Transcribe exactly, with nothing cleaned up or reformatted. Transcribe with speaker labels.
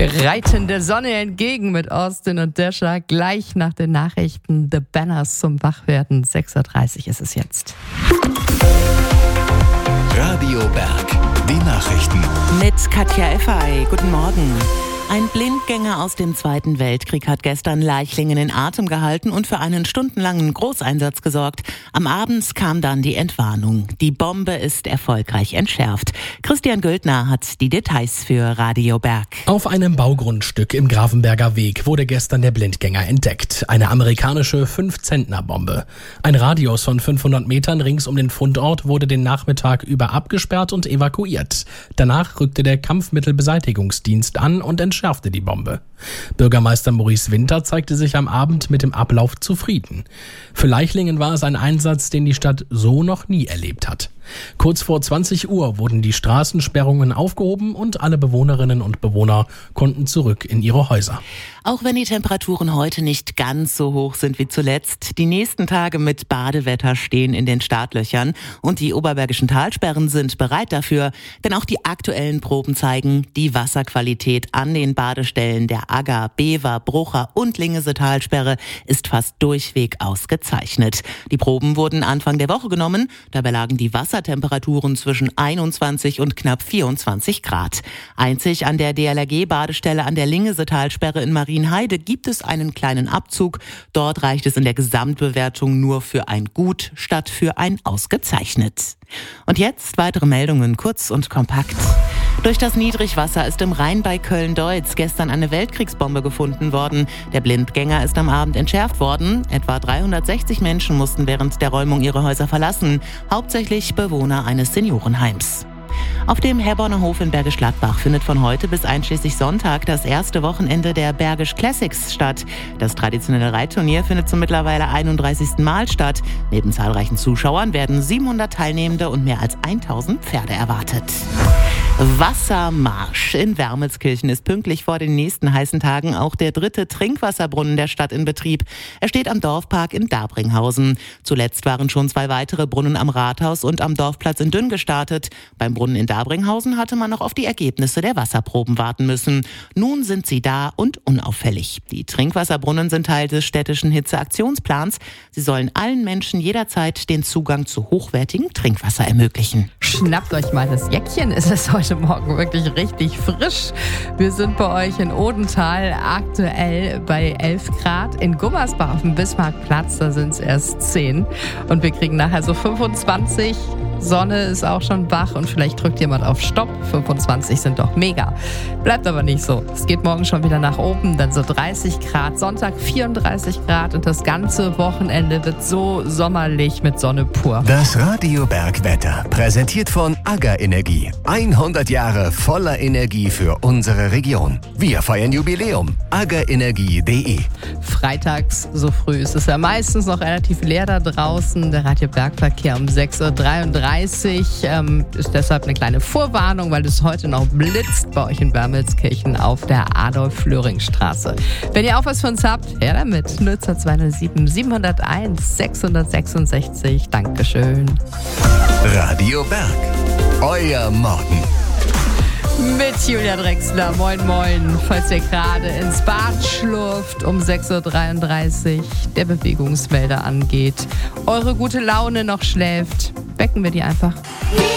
Speaker 1: Wir reiten der Sonne entgegen mit Austin und Desha. Gleich nach den Nachrichten The Banners zum Wachwerden. sechs Uhr dreißig ist es jetzt.
Speaker 2: Radio Berg, die Nachrichten.
Speaker 3: Mit Katja Effay. Guten Morgen. Ein Blindgänger aus dem Zweiten Weltkrieg hat gestern Leichlingen in Atem gehalten und für einen stundenlangen Großeinsatz gesorgt. Am Abend kam dann die Entwarnung. Die Bombe ist erfolgreich entschärft. Christian Güldner hat die Details für Radio Berg.
Speaker 4: Auf einem Baugrundstück im Grafenberger Weg wurde gestern der Blindgänger entdeckt. Eine amerikanische fünf-Zentner-Bombe. Ein Radius von fünfhundert Metern rings um den Fundort wurde den Nachmittag über abgesperrt und evakuiert. Danach rückte der Kampfmittelbeseitigungsdienst an und entschärfte die Bombe. Bürgermeister Maurice Winter zeigte sich am Abend mit dem Ablauf zufrieden. Für Leichlingen war es ein Einsatz, den die Stadt so noch nie erlebt hat. Kurz vor zwanzig Uhr wurden die Straßensperrungen aufgehoben und alle Bewohnerinnen und Bewohner konnten zurück in ihre Häuser.
Speaker 3: Auch wenn die Temperaturen heute nicht ganz so hoch sind wie zuletzt, die nächsten Tage mit Badewetter stehen in den Startlöchern und die oberbergischen Talsperren sind bereit dafür, denn auch die aktuellen Proben zeigen, die Wasserqualität an den Badestellen der Agger, Bever, Brucher und Lingese Talsperre ist fast durchweg ausgezeichnet. Die Proben wurden Anfang der Woche genommen, dabei lagen die Wassertemperaturen zwischen einundzwanzig und knapp vierundzwanzig Grad. Einzig an der D L R G-Badestelle an der Lingese Talsperre in Marienheide gibt es einen kleinen Abzug. Dort reicht es in der Gesamtbewertung nur für ein Gut statt für ein Ausgezeichnet. Und jetzt weitere Meldungen, kurz und kompakt. Durch das Niedrigwasser ist im Rhein bei Köln-Deutz gestern eine Weltkriegsbombe gefunden worden. Der Blindgänger ist am Abend entschärft worden. Etwa dreihundertsechzig Menschen mussten während der Räumung ihre Häuser verlassen, hauptsächlich Bewohner eines Seniorenheims. Auf dem Herborner Hof in Bergisch Gladbach findet von heute bis einschließlich Sonntag das erste Wochenende der Bergisch Classics statt. Das traditionelle Reitturnier findet zum mittlerweile einunddreißigsten Mal statt. Neben zahlreichen Zuschauern werden siebenhundert Teilnehmende und mehr als tausend Pferde erwartet. Wassermarsch. In Wermelskirchen ist pünktlich vor den nächsten heißen Tagen auch der dritte Trinkwasserbrunnen der Stadt in Betrieb. Er steht am Dorfpark in Dabringhausen. Zuletzt waren schon zwei weitere Brunnen am Rathaus und am Dorfplatz in Dünn gestartet. Beim Brunnen in Dabringhausen hatte man noch auf die Ergebnisse der Wasserproben warten müssen. Nun sind sie da und unauffällig. Die Trinkwasserbrunnen sind Teil des städtischen Hitzeaktionsplans. Sie sollen allen Menschen jederzeit den Zugang zu hochwertigem Trinkwasser ermöglichen.
Speaker 1: Schnappt euch mal das Jäckchen, ist es heute Morgen wirklich richtig frisch. Wir sind bei euch in Odenthal aktuell bei elf Grad. In Gummersbach auf dem Bismarckplatz, da sind es erst zehn. Und wir kriegen nachher so fünfundzwanzig. Sonne ist auch schon wach und vielleicht drückt jemand auf Stopp. fünfundzwanzig sind doch mega. Bleibt aber nicht so. Es geht morgen schon wieder nach oben, dann so dreißig Grad. Sonntag vierunddreißig Grad und das ganze Wochenende wird so sommerlich mit Sonne pur.
Speaker 2: Das Radio Berg Wetter, präsentiert von Agger Energie. hundert Jahre voller Energie für unsere Region. Wir feiern Jubiläum. agger energie punkt de.
Speaker 1: Freitags so früh ist es ja meistens noch relativ leer da draußen. Der Radio Bergverkehr um sechs Uhr dreiunddreißig ähm, ist deshalb eine kleine Vorwarnung, weil es heute noch blitzt bei euch in Wermelskirchen auf der Adolf-Flöring-Straße. Wenn ihr auch was für uns habt, her damit. null zwei null sieben sieben null eins sechs sechs sechs. Dankeschön.
Speaker 2: Radio Berg, euer Morgen.
Speaker 1: Mit Julia Drechsler. Moin, moin. Falls ihr gerade ins Bad schlurft um sechs Uhr dreiunddreißig, der Bewegungsmelder angeht, eure gute Laune noch schläft, wecken wir die einfach.